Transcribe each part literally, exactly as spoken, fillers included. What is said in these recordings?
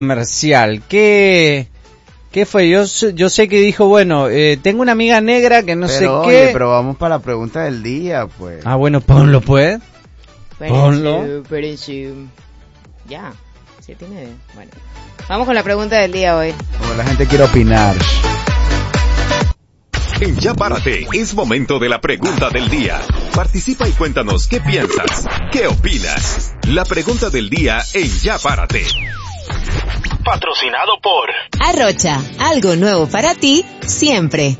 comercial. ¿Qué, qué fue? Yo, yo sé que dijo, bueno, eh, tengo una amiga negra que no pero, sé oye, qué. pero vamos para la pregunta del día, pues. Ah, bueno, ponlo, pues. Ponlo. Ya, siete y media. Bueno, vamos con la pregunta del día hoy. Como la gente quiere opinar. En Ya Párate, es momento de la pregunta del día. Participa y cuéntanos qué piensas, qué opinas. La pregunta del día en Ya Párate. Patrocinado por Arrocha, algo nuevo para ti, siempre.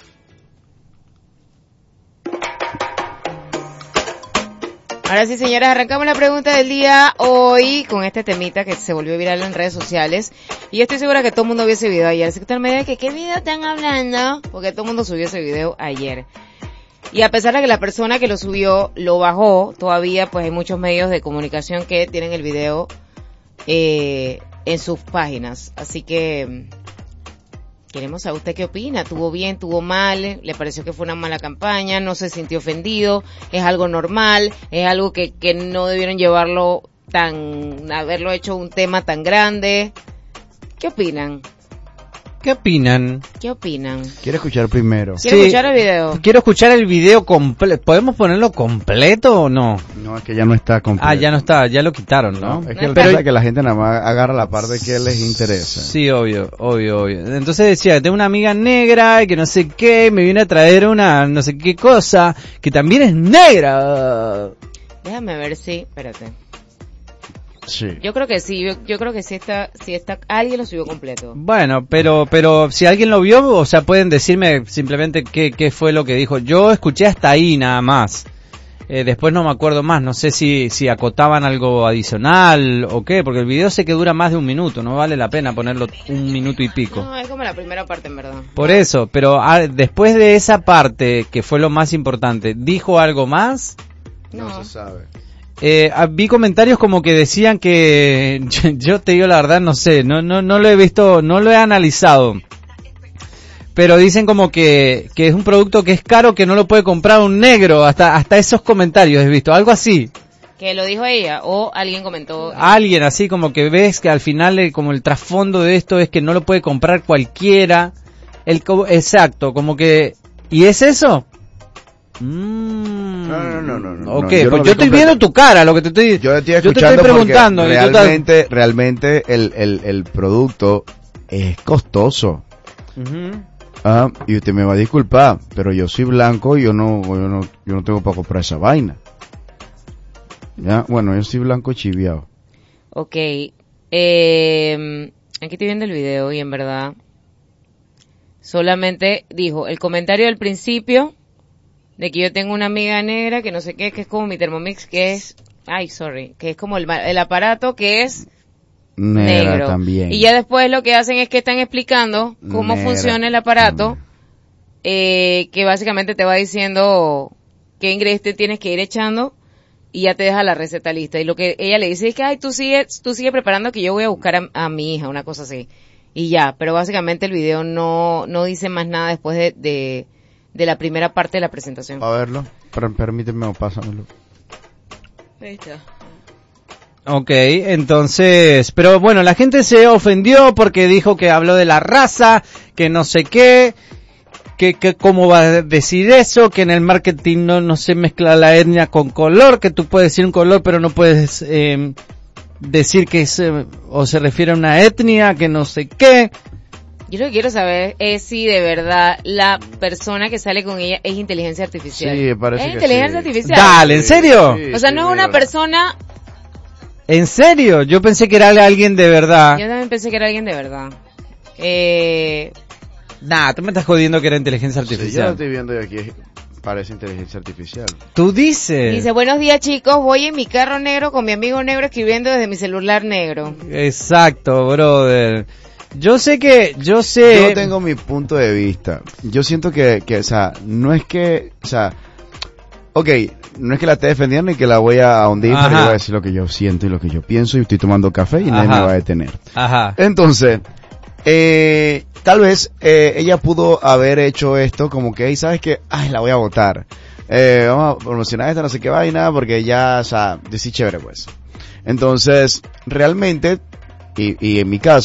Ahora sí, señoras, arrancamos la pregunta del día hoy con este temita que se volvió viral en redes sociales. Y yo estoy segura que todo el mundo vio ese video ayer. Así que usted me dice que qué video están hablando, porque todo el mundo subió ese video ayer. Y a pesar de que la persona que lo subió lo bajó, todavía pues hay muchos medios de comunicación que tienen el video eh, en sus páginas. Así que queremos saber usted qué opina. ¿Tuvo bien, tuvo mal? ¿Le pareció que fue una mala campaña? ¿No se sintió ofendido? ¿Es algo normal? ¿Es algo que, que no debieron llevarlo tan, haberlo hecho un tema tan grande? ¿Qué opinan? ¿Qué opinan? ¿Qué opinan? Quiero escuchar primero. ¿Quiere Sí, escuchar el video? Quiero escuchar el video completo. ¿Podemos ponerlo completo o no? No, es que ya no está completo. Ah, ya no está, ya lo quitaron, ¿no? No, es que No, el pero- pasa que la gente nada más agarra la parte que les interesa. Sí, obvio, obvio, obvio. Entonces decía, tengo una amiga negra y que no sé qué, me viene a traer una no sé qué cosa, que también es negra. Déjame ver si, espérate. Sí. Yo creo que sí, yo, yo creo que sí está, sí está, alguien lo subió completo. Bueno, pero pero si alguien lo vio, o sea, pueden decirme simplemente qué, qué fue lo que dijo. Yo escuché hasta ahí nada más. Eh, después no me acuerdo más, no sé si si acotaban algo adicional o qué, porque el video sé que dura más de un minuto, no vale la pena ponerlo un minuto y pico. No, es como la primera parte en verdad. Por eso, pero ah, después de esa parte, que fue lo más importante, ¿dijo algo más? No, No. se sabe. Eh, ah, vi comentarios como que decían que, yo, yo te digo la verdad, no sé, no no no lo he visto, no lo he analizado. Pero dicen como que, que es un producto que es caro, que no lo puede comprar un negro, hasta hasta esos comentarios he visto, algo así. Que lo dijo ella o alguien comentó. Alguien así como que ves que al final eh, como el trasfondo de esto es que no lo puede comprar cualquiera. El co- exacto, como que, ¿y es eso? Mm. No, no, no, no, no, Ok, no, yo pues no yo vi estoy completo. viendo tu cara, lo que te estoy, Yo te estoy yo te escuchando estoy preguntando. porque y tú estás- realmente, realmente el, el, el producto es costoso. Ujú. Ah, y usted me va a disculpar, pero yo soy blanco y yo no, yo no, yo no tengo para comprar esa vaina. Ya, bueno, yo soy blanco chiviado. Ok, eh, aquí estoy viendo el video y en verdad solamente dijo el comentario del principio de que yo tengo una amiga negra que no sé qué, que es como mi Thermomix, que es, ay, sorry, que es como el, ma- el aparato que es Negra negro. también. Y ya después lo que hacen es que están explicando cómo Negra funciona el aparato, también. eh, que básicamente te va diciendo qué ingredientes tienes que ir echando y ya te deja la receta lista. Y lo que ella le dice es que, ay, tú sigue, tú sigue preparando que yo voy a buscar a, a mi hija, una cosa así. Y ya, pero básicamente el video no, no dice más nada después de, de, de la primera parte de la presentación. A verlo, per- permíteme o pásamelo. Ahí está. Ok, entonces, pero bueno, la gente se ofendió porque dijo que habló de la raza, que no sé qué, que, que cómo va a decir eso, que en el marketing no, no se mezcla la etnia con color, que tú puedes decir un color pero no puedes eh, decir que es, eh, o se refiere a una etnia, que no sé qué. Yo lo que quiero saber es si de verdad la persona que sale con ella es inteligencia artificial. Sí, parece ¿Es que inteligencia sí. artificial? Dale, ¿en serio? Sí, O sea, sí, no es una mira. persona. ¿En serio? Yo pensé que era alguien de verdad. Yo también pensé que era alguien de verdad. Eh, Nah, tú me estás jodiendo que era inteligencia Sí, yo lo artificial. estoy viendo y aquí parece inteligencia artificial. Tú dices. dice, buenos días chicos, voy en mi carro negro con mi amigo negro escribiendo desde mi celular negro. Exacto, brother. Yo sé que, yo sé. Yo tengo mi punto de vista. Yo siento que, que, o sea, no es que, o sea, ok, no es que la esté defendiendo ni que la voy a hundir, Ajá. pero yo voy a decir lo que yo siento y lo que yo pienso y estoy tomando café y nadie Ajá. me va a detener. Ajá. Entonces, eh, tal vez eh, ella pudo haber hecho esto como que, hey, ¿sabes qué? Ay, la voy a votar. Eh, vamos a promocionar esta no sé qué vaina porque ya, o sea, decir chévere pues. Entonces, realmente, y, y en mi caso